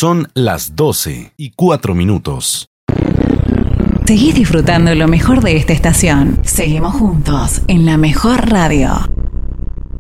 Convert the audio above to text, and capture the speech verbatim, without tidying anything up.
Son las doce y cuatro minutos. Seguís disfrutando lo mejor de esta estación. Seguimos juntos en la mejor radio.